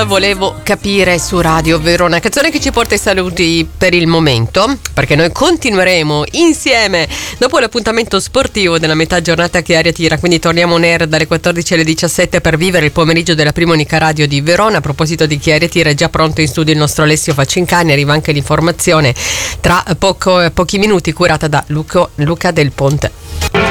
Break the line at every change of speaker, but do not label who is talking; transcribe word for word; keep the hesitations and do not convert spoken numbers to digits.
Volevo capire su Radio Verona, canzone che ci porta ai saluti per il momento, perché noi continueremo insieme dopo l'appuntamento sportivo della metà giornata che aria tira, quindi torniamo on air dalle quattordici alle diciassette per vivere il pomeriggio della prima unica radio di Verona. A proposito di chi aria tira, è già pronto in studio il nostro Alessio Facincani, arriva anche l'informazione tra poco, pochi minuti, curata da Luca, Luca Del Ponte.